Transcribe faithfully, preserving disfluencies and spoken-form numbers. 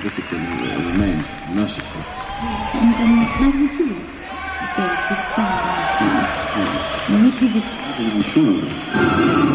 difficult uh, remains, merciful. Yes, and um, how do you feel, Dave, this song? Yeah. What is it? I'm sure.